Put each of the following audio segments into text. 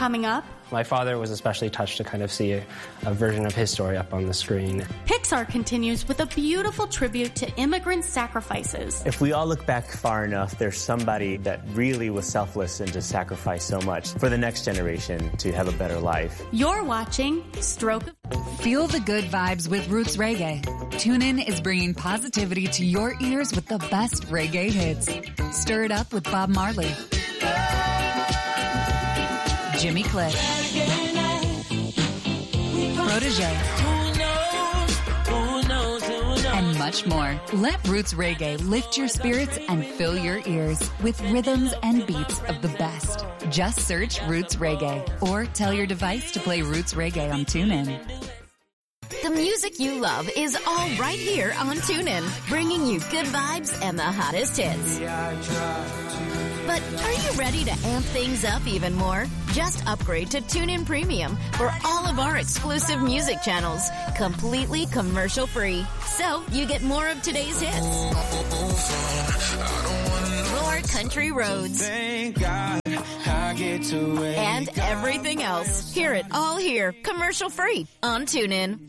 coming up. My father was especially touched to kind of see a version of his story up on the screen. Pixar continues with a beautiful tribute to immigrant sacrifices. If we all look back far enough, there's somebody that really was selfless and just sacrificed so much for the next generation to have a better life. You're watching Stroke of... Feel the good vibes with Roots Reggae. TuneIn is bringing positivity to your ears with the best reggae hits. Stir it up with Bob Marley, Jimmy Cliff, Protege, and much more. Let Roots Reggae lift your spirits and fill your ears with rhythms and beats of the best. Just search Roots Reggae or tell your device to play Roots Reggae on TuneIn. The music you love is all right here on TuneIn, bringing you good vibes and the hottest hits. But are you ready to amp things up even more? Just upgrade to TuneIn Premium for all of our exclusive music channels, completely commercial-free. So you get more of today's hits, more country roads, and everything else. Hear it all here, commercial-free on TuneIn.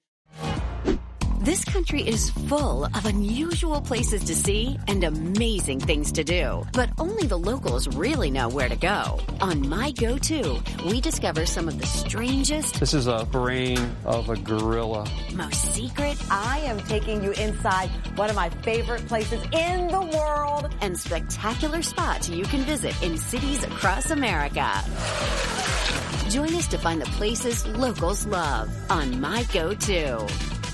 This country is full of unusual places to see and amazing things to do. But only the locals really know where to go. On My Go-To, we discover some of the strangest... This is a brain of a gorilla. ...most secret... I am taking you inside one of my favorite places in the world. ...and spectacular spots you can visit in cities across America. Join us to find the places locals love on My Go-To.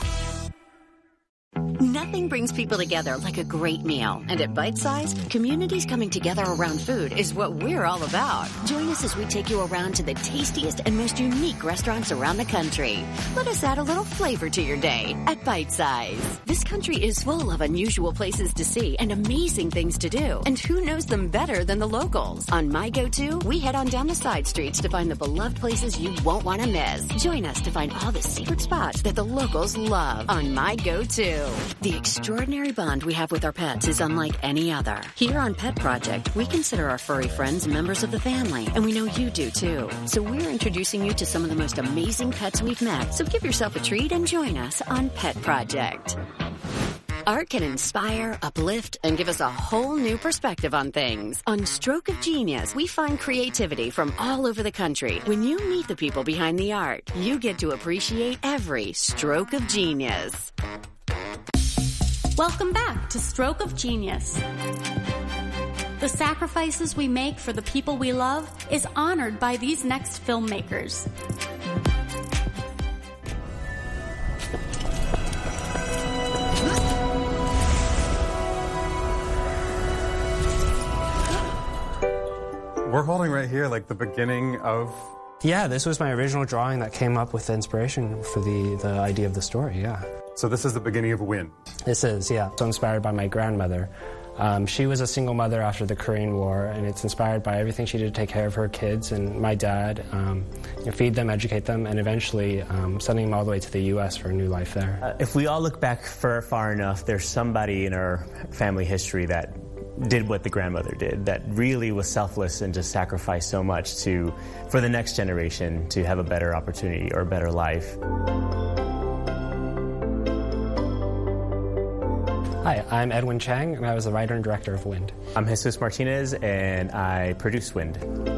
Nothing brings people together like a great meal. And at Bite Size, communities coming together around food is what we're all about. Join us as we take you around to the tastiest and most unique restaurants around the country. Let us add a little flavor to your day at Bite Size. This country is full of unusual places to see and amazing things to do. And who knows them better than the locals? On My Go-To, we head on down the side streets to find the beloved places you won't want to miss. Join us to find all the secret spots that the locals love on My Go-To. The extraordinary bond we have with our pets is unlike any other. Here on Pet Project, we consider our furry friends members of the family, and we know you do too. So we're introducing you to some of the most amazing pets we've met. So give yourself a treat and join us on Pet Project. Art can inspire, uplift, and give us a whole new perspective on things. On Stroke of Genius, we find creativity from all over the country. When you meet the people behind the art, you get to appreciate every stroke of genius. Welcome back to Stroke of Genius. The sacrifices we make for the people we love is honored by these next filmmakers. We're holding right here like the beginning of... Yeah, this was my original drawing that came up with the inspiration for the idea of the story, yeah. So this is the beginning of Wind? This is, yeah. So inspired by my grandmother. She was a single mother after the Korean War, and it's inspired by everything she did to take care of her kids and my dad, feed them, educate them, and eventually sending them all the way to the U.S. for a new life there. If we all look back far enough, there's somebody in our family history that did what the grandmother did, that really was selfless and just sacrificed so much for the next generation to have a better opportunity or a better life. Hi, I'm Edwin Chang, and I was the writer and director of Wind. I'm Jesus Martinez, and I produced Wind.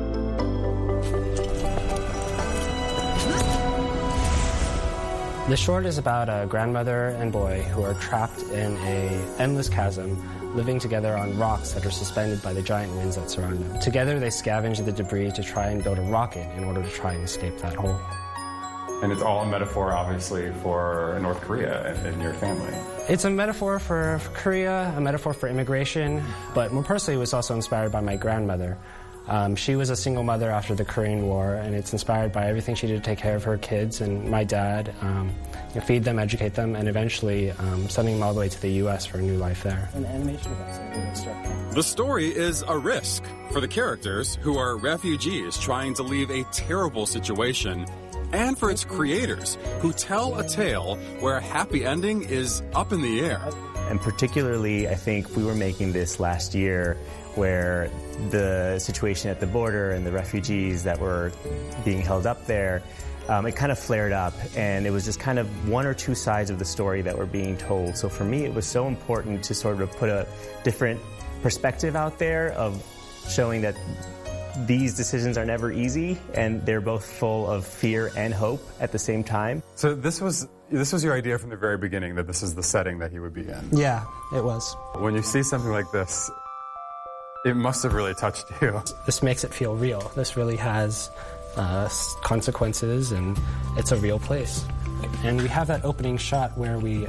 The short is about a grandmother and boy who are trapped in an endless chasm, living together on rocks that are suspended by the giant winds that surround them. Together, they scavenge the debris to try and build a rocket in order to try and escape that hole. And it's all a metaphor, obviously, for North Korea and your family. It's a metaphor for Korea, a metaphor for immigration, but more personally, it was also inspired by my grandmother. She was a single mother after the Korean War, and it's inspired by everything she did to take care of her kids and my dad, feed them, educate them, and eventually sending them all the way to the U.S. for a new life there. An animation of that. The story is a risk for the characters who are refugees trying to leave a terrible situation, and for its creators who tell a tale where a happy ending is up in the air. And particularly, I think we were making this last year where the situation at the border and the refugees that were being held up there, it kind of flared up, and it was just kind of one or two sides of the story that were being told. So for me, it was so important to sort of put a different perspective out there of showing that these decisions are never easy, and they're both full of fear and hope at the same time. So this was your idea from the very beginning, that this is the setting that he would be in? Yeah, it was. When you see something like this, it must have really touched you. This makes it feel real. This really has consequences, and it's a real place. And we have that opening shot where we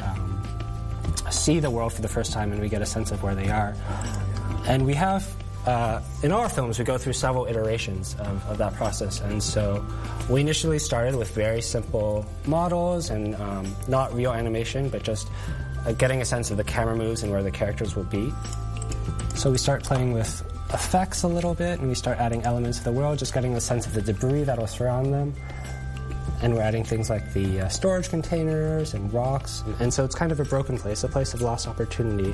see the world for the first time, and we get a sense of where they are. And we have, in our films, we go through several iterations of that process. And so we initially started with very simple models and not real animation, but just getting a sense of the camera moves and where the characters will be. So we start playing with effects a little bit, and we start adding elements of the world, just getting a sense of the debris that will surround them. And we're adding things like the storage containers and rocks. And so it's kind of a broken place, a place of lost opportunity.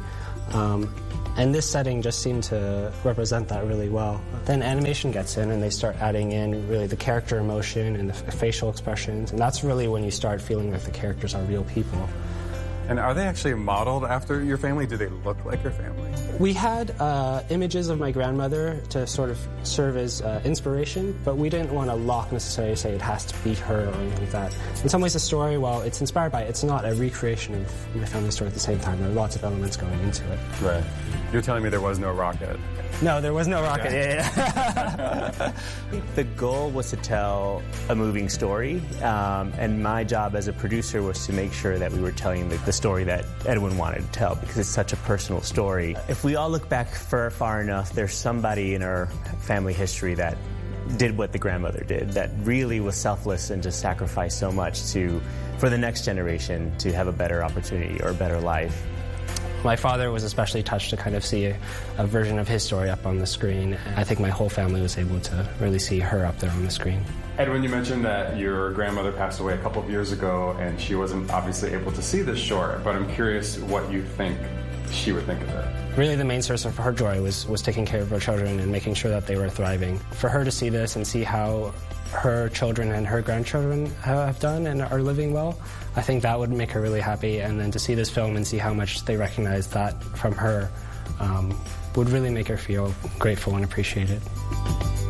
And this setting just seemed to represent that really well. Then animation gets in, and they start adding in really the character emotion and the facial expressions. And that's really when you start feeling like the characters are real people. And are they actually modeled after your family? Do they look like your family? We had images of my grandmother to sort of serve as inspiration, but we didn't want to necessarily say it has to be her or anything like that. In some ways, the story, while it's inspired by it, it's not a recreation of my family's story at the same time. There are lots of elements going into it. Right. You're telling me there was no rocket? No, there was no rocket. Okay. Yeah. The goal was to tell a moving story, and my job as a producer was to make sure that we were telling the story that Edwin wanted to tell, because it's such a personal story. If we all look back far enough, there's somebody in our family history that did what the grandmother did, that really was selfless and just sacrificed so much for the next generation to have a better opportunity or a better life. My father was especially touched to kind of see a version of his story up on the screen. I think my whole family was able to really see her up there on the screen. Edwin, you mentioned that your grandmother passed away a couple of years ago, and she wasn't obviously able to see this short, but I'm curious what you think she would think of it. Really, the main source of her joy was taking care of her children and making sure that they were thriving. For her to see this and see how her children and her grandchildren have done and are living well, I think that would make her really happy. And then to see this film and see how much they recognize that from her would really make her feel grateful and appreciated.